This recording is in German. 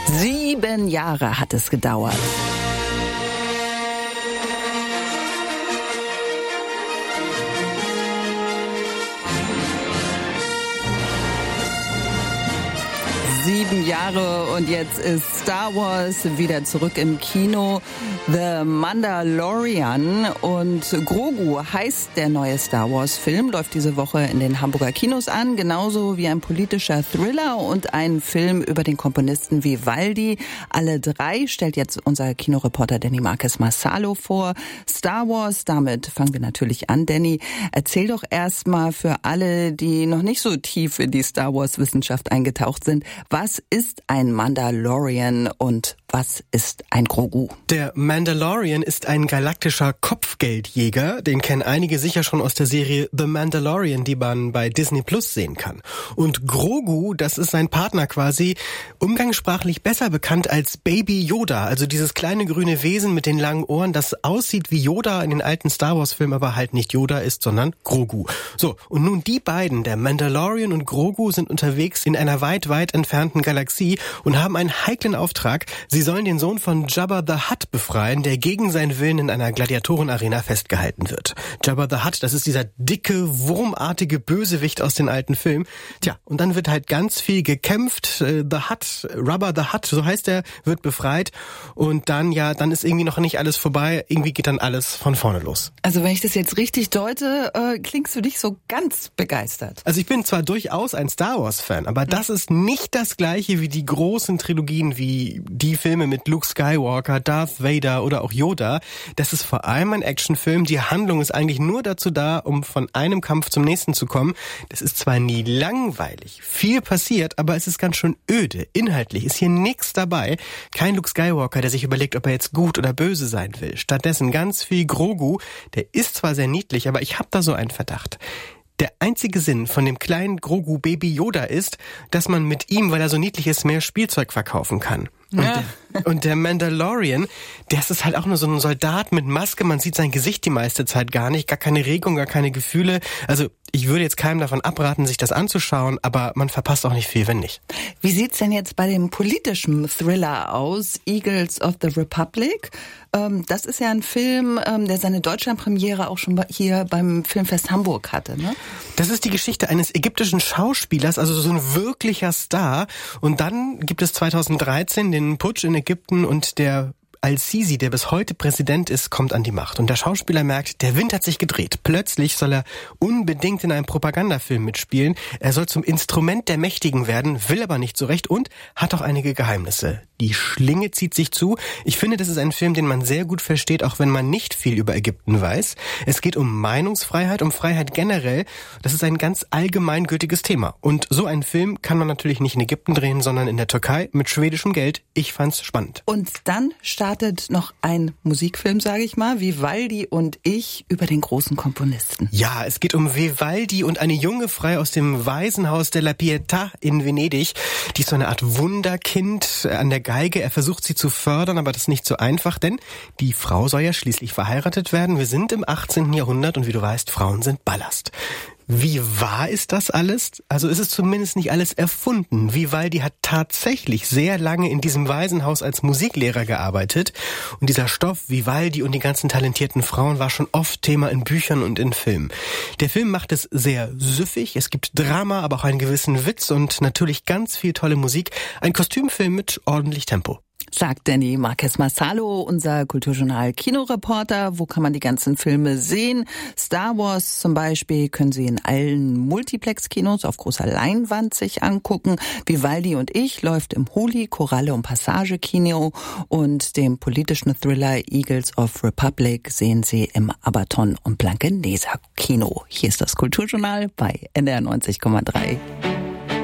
7 Jahre hat es gedauert. Sieben Jahre und jetzt ist Star Wars wieder zurück im Kino. The Mandalorian und Grogu heißt der neue Star Wars Film, läuft diese Woche in den Hamburger Kinos an, genauso wie ein politischer Thriller und ein Film über den Komponisten Vivaldi. Alle drei stellt jetzt unser Kinoreporter Danny Marquez Marsalo vor. Star Wars, damit fangen wir natürlich an. Danny, erzähl doch erstmal für alle, die noch nicht so tief in die Star Wars Wissenschaft eingetaucht sind, was ist ein Mandalorian und was ist ein Grogu? Der Mandalorian ist ein galaktischer Kopfgeldjäger. Den kennen einige sicher schon aus der Serie The Mandalorian, die man bei Disney Plus sehen kann. Und Grogu, das ist sein Partner quasi, umgangssprachlich besser bekannt als Baby Yoda. Also dieses kleine grüne Wesen mit den langen Ohren, das aussieht wie Yoda in den alten Star Wars Filmen, aber halt nicht Yoda ist, sondern Grogu. So, und nun die beiden, der Mandalorian und Grogu, sind unterwegs in einer weit, weit entfernten Galaxie und haben einen heiklen Auftrag. Sie sollen den Sohn von Jabba the Hutt befreien, der gegen seinen Willen in einer Gladiatorenarena festgehalten wird. Jabba the Hutt, das ist dieser dicke, wurmartige Bösewicht aus den alten Filmen. Tja, und dann wird halt ganz viel gekämpft. Jabba the Hutt, so heißt er, wird befreit. Und dann ist irgendwie noch nicht alles vorbei. Irgendwie geht dann alles von vorne los. Also wenn ich das jetzt richtig deute, klingst du nicht so ganz begeistert. Also ich bin zwar durchaus ein Star Wars-Fan, aber das ist nicht das Gleiche wie die großen Trilogien, wie die Filme mit Luke Skywalker, Darth Vader oder auch Yoda. Das ist vor allem ein Actionfilm. Die Handlung ist eigentlich nur dazu da, um von einem Kampf zum nächsten zu kommen. Das ist zwar nie langweilig, viel passiert, aber es ist ganz schön öde. Inhaltlich ist hier nichts dabei. Kein Luke Skywalker, der sich überlegt, ob er jetzt gut oder böse sein will. Stattdessen ganz viel Grogu. Der ist zwar sehr niedlich, aber ich habe da so einen Verdacht. Der einzige Sinn von dem kleinen Grogu Baby Yoda ist, dass man mit ihm, weil er so niedlich ist, mehr Spielzeug verkaufen kann. Ja. Und der Mandalorian, das ist halt auch nur so ein Soldat mit Maske. Man sieht sein Gesicht die meiste Zeit gar nicht. Gar keine Regung, gar keine Gefühle. Also ich würde jetzt keinem davon abraten, sich das anzuschauen, aber man verpasst auch nicht viel, wenn nicht. Wie sieht's denn jetzt bei dem politischen Thriller aus, Eagles of the Republic? Das ist ja ein Film, der seine Deutschlandpremiere auch schon hier beim Filmfest Hamburg hatte, ne? Das ist die Geschichte eines ägyptischen Schauspielers, also so ein wirklicher Star. Und dann gibt es 2013 den Putsch in Ägypten und der Al-Sisi, der bis heute Präsident ist, kommt an die Macht. Und der Schauspieler merkt, der Wind hat sich gedreht. Plötzlich soll er unbedingt in einem Propagandafilm mitspielen. Er soll zum Instrument der Mächtigen werden, will aber nicht so recht und hat auch einige Geheimnisse. Die Schlinge zieht sich zu. Ich finde, das ist ein Film, den man sehr gut versteht, auch wenn man nicht viel über Ägypten weiß. Es geht um Meinungsfreiheit, um Freiheit generell. Das ist ein ganz allgemeingültiges Thema. Und so einen Film kann man natürlich nicht in Ägypten drehen, sondern in der Türkei mit schwedischem Geld. Ich fand's spannend. Und dann startet noch ein Musikfilm, sage ich mal, Vivaldi und ich, über den großen Komponisten. Ja, es geht um Vivaldi und eine junge Frau aus dem Waisenhaus della Pietà in Venedig. Die ist so eine Art Wunderkind an der Geige. Er versucht sie zu fördern, aber das ist nicht so einfach, denn die Frau soll ja schließlich verheiratet werden. Wir sind im 18. Jahrhundert und wie du weißt, Frauen sind Ballast. Wie wahr ist das alles? Also ist es zumindest nicht alles erfunden. Vivaldi hat tatsächlich sehr lange in diesem Waisenhaus als Musiklehrer gearbeitet. Und dieser Stoff, Vivaldi und die ganzen talentierten Frauen, war schon oft Thema in Büchern und in Filmen. Der Film macht es sehr süffig. Es gibt Drama, aber auch einen gewissen Witz und natürlich ganz viel tolle Musik. Ein Kostümfilm mit ordentlich Tempo. Sagt Danny Marquez Marsalo, unser Kulturjournal-Kinoreporter. Wo kann man die ganzen Filme sehen? Star Wars zum Beispiel können Sie in allen Multiplex-Kinos auf großer Leinwand sich angucken. Vivaldi und ich läuft im Holi, Koralle und Passage-Kino. Und den politischen Thriller Eagles of Republic sehen Sie im Abaton und Blankeneser Kino. Hier ist das Kulturjournal bei NDR 90,3.